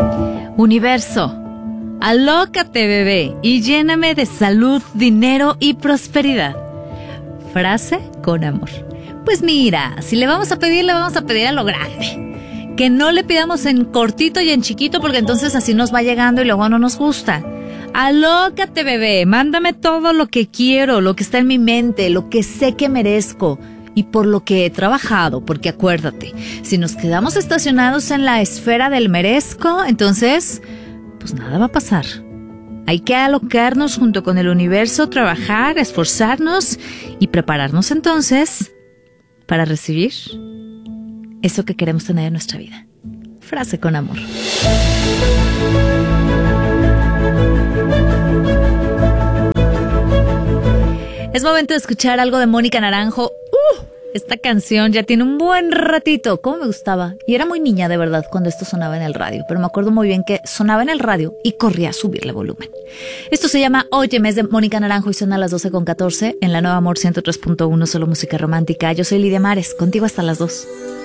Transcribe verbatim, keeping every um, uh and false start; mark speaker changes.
Speaker 1: Universo, alócate, bebé, y lléname de salud, dinero y prosperidad. Frase con amor. Pues mira, si le vamos a pedir, le vamos a pedir a lo grande. Que no le pidamos en cortito y en chiquito, porque entonces así nos va llegando y luego no nos gusta. Alócate, bebé, mándame todo lo que quiero, lo que está en mi mente, lo que sé que merezco y por lo que he trabajado, porque acuérdate, si nos quedamos estacionados en la esfera del merezco, entonces, pues nada va a pasar. Hay que alocarnos junto con el universo, trabajar, esforzarnos y prepararnos entonces para recibir eso que queremos tener en nuestra vida. Frase con amor. Es momento de escuchar algo de Mónica Naranjo. ¡Uh! Esta canción ya tiene un buen ratito. ¿Cómo me gustaba? Y era muy niña de verdad cuando esto sonaba en el radio. Pero me acuerdo muy bien que sonaba en el radio y corría a subirle volumen. Esto se llama Óyeme, es de Mónica Naranjo y suena a las doce con catorce en la Nueva Amor ciento tres punto uno, solo música romántica. Yo soy Lidia Mares, contigo hasta las dos.